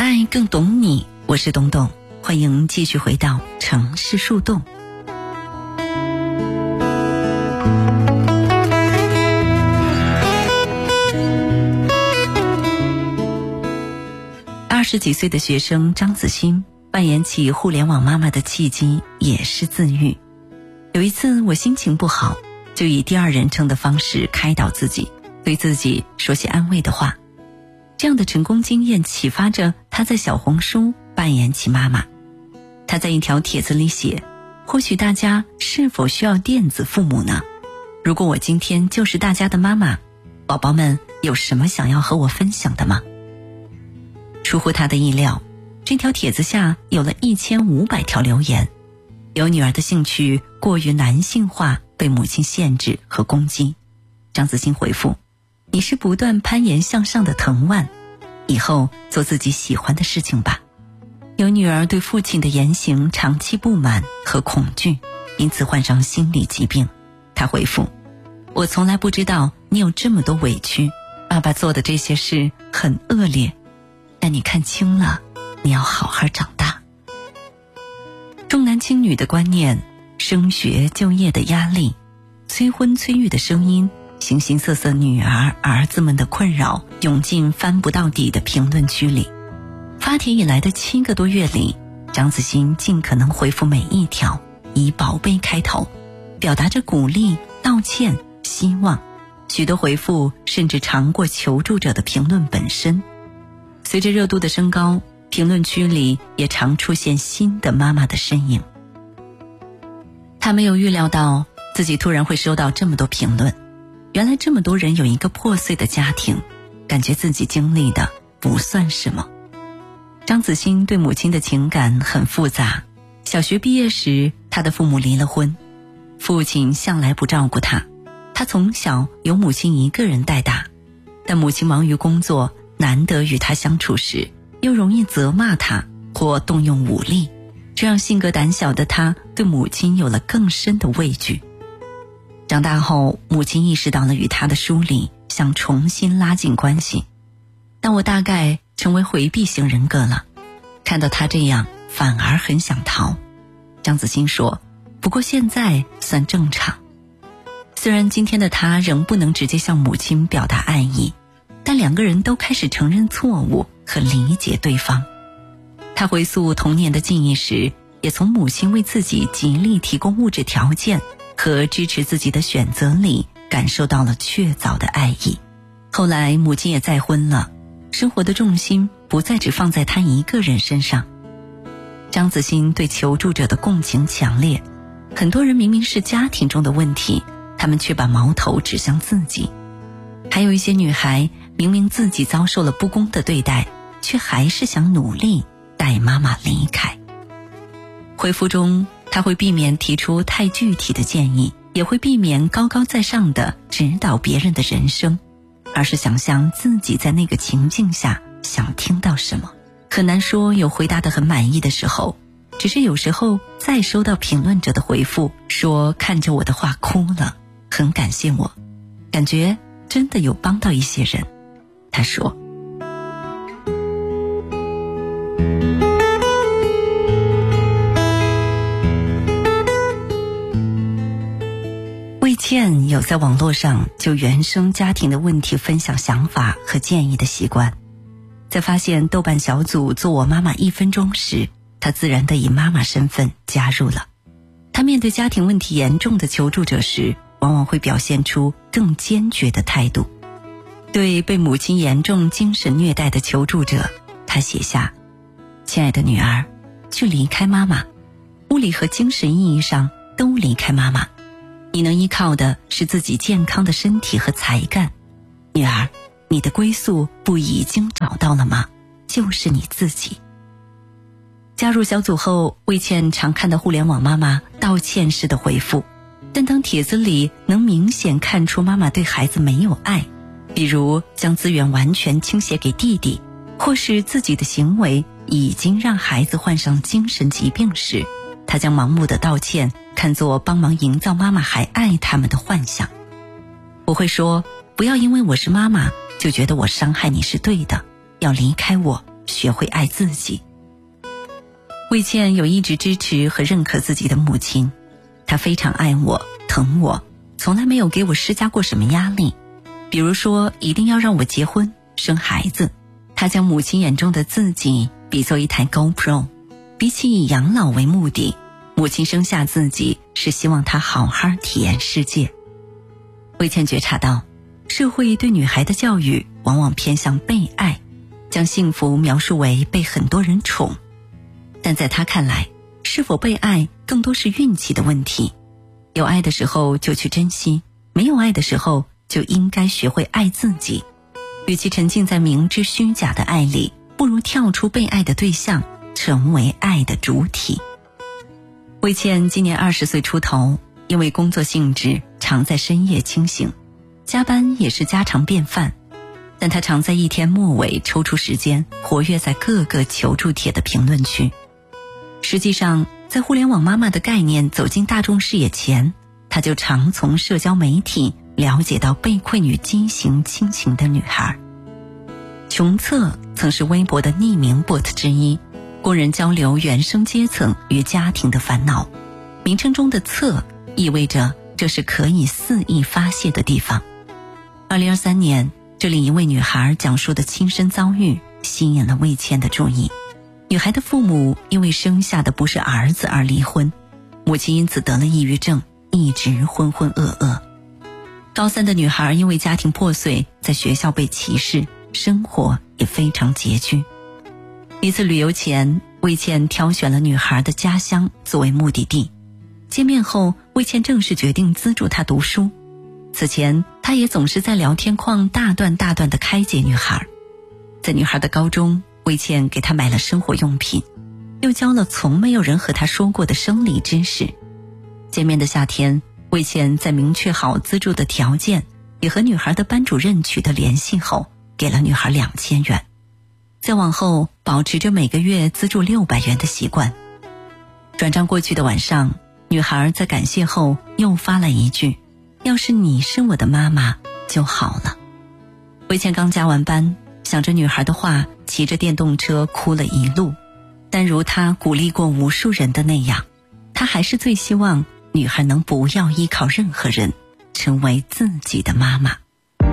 爱更懂你，我是东东，欢迎继续回到城市树洞。20几岁的学生张子欣扮演起互联网妈妈的契机也是自愈。有一次我心情不好，就以第二人称的方式开导自己，对自己说些安慰的话。这样的成功经验启发着他在小红书扮演起妈妈。他在一条帖子里写，或许大家是否需要电子父母呢？如果我今天就是大家的妈妈，宝宝们有什么想要和我分享的吗？出乎他的意料，这条帖子下有了1500条留言，有女儿的兴趣过于男性化被母亲限制和攻击。张子欣回复，你是不断攀岩向上的藤蔓，以后做自己喜欢的事情吧。有女儿对父亲的言行长期不满和恐惧，因此患上心理疾病。他回复，我从来不知道你有这么多委屈，爸爸做的这些事很恶劣，但你看清了，你要好好长大。重男轻女的观念，升学就业的压力，催婚催育的声音，形形色色女儿儿子们的困扰涌进翻不到底的评论区里。发帖以来的7个多月里，张子欣尽可能回复每一条，以宝贝开头，表达着鼓励、道歉、希望。许多回复甚至长过求助者的评论本身。随着热度的升高，评论区里也常出现新的妈妈的身影。他没有预料到自己突然会收到这么多评论，原来这么多人有一个破碎的家庭，感觉自己经历的不算什么。张子欣对母亲的情感很复杂。小学毕业时，他的父母离了婚，父亲向来不照顾他，他从小由母亲一个人带大，但母亲忙于工作，难得与他相处时，又容易责骂他或动用武力，这让性格胆小的他对母亲有了更深的畏惧。长大后，母亲意识到了与他的疏离，想重新拉近关系，但我大概成为回避型人格了，看到他这样反而很想逃。张子欣说，不过现在算正常。虽然今天的他仍不能直接向母亲表达爱意，但两个人都开始承认错误和理解对方。他回溯童年的记忆时，也从母亲为自己极力提供物质条件和支持自己的选择里感受到了确凿的爱意。后来母亲也再婚了，生活的重心不再只放在他一个人身上。张子欣对求助者的共情强烈，很多人明明是家庭中的问题，他们却把矛头指向自己。还有一些女孩明明自己遭受了不公的对待，却还是想努力带妈妈离开。回复中，他会避免提出太具体的建议，也会避免高高在上的指导别人的人生，而是想象自己在那个情境下想听到什么。很难说有回答得很满意的时候，只是有时候再收到评论者的回复，说看着我的话哭了，很感谢我，感觉真的有帮到一些人。他说，魏倩有在网络上就原生家庭的问题分享想法和建议的习惯。在发现豆瓣小组做我妈妈1分钟时，她自然地以妈妈身份加入了。她面对家庭问题严重的求助者时，往往会表现出更坚决的态度。对被母亲严重精神虐待的求助者，她写下，亲爱的女儿，去离开妈妈，物理和精神意义上都离开妈妈，你能依靠的是自己健康的身体和才干。女儿，你的归宿不已经找到了吗？就是你自己。加入小组后，魏倩常看到互联网妈妈道歉式的回复，但当帖子里能明显看出妈妈对孩子没有爱，比如将资源完全倾斜给弟弟，或是自己的行为已经让孩子患上精神疾病时，她将盲目的道歉看作帮忙营造妈妈还爱他们的幻想。我会说，不要因为我是妈妈就觉得我伤害你是对的，要离开我，学学会爱自己。魏倩有一直支持和认可自己的母亲，她非常爱我，疼我，从来没有给我施加过什么压力。比如说一定要让我结婚生孩子，她将母亲眼中的自己比作一台 GoPro， 比起以养老为目的，母亲生下自己是希望她好好体验世界。魏倩觉察到，社会对女孩的教育往往偏向被爱，将幸福描述为被很多人宠。但在她看来，是否被爱更多是运气的问题，有爱的时候就去珍惜，没有爱的时候就应该学会爱自己。与其沉浸在明知虚假的爱里，不如跳出被爱的对象，成为爱的主体。魏倩今年20岁出头，因为工作性质常在深夜清醒，加班也是家常便饭，但她常在一天末尾抽出时间活跃在各个求助帖的评论区。实际上，在互联网妈妈的概念走进大众视野前，她就常从社交媒体了解到被困于畸形亲情的女孩。穷策曾是微博的匿名 bot 之一，供人交流原生阶层与家庭的烦恼。名称中的策意味着这是可以肆意发泄的地方。2023年，这里一位女孩讲述的亲身遭遇吸引了魏倩的注意。女孩的父母因为生下的不是儿子而离婚，母亲因此得了抑郁症，一直浑浑噩噩。高3的女孩因为家庭破碎，在学校被歧视，生活也非常拮据。一次旅游前，魏倩挑选了女孩的家乡作为目的地。见面后，魏倩正式决定资助她读书。此前，她也总是在聊天框大段大段地开解女孩。在女孩的高中，魏倩给她买了生活用品，又教了从没有人和她说过的生理知识。见面的夏天，魏倩在明确好资助的条件，也和女孩的班主任取得联系后，给了女孩2000元。再往后，保持着每个月资助600元的习惯。转账过去的晚上，女孩在感谢后又发了一句：要是你是我的妈妈就好了。魏倩刚加完班，想着女孩的话，骑着电动车哭了一路。但如她鼓励过无数人的那样，她还是最希望女孩能不要依靠任何人，成为自己的妈妈。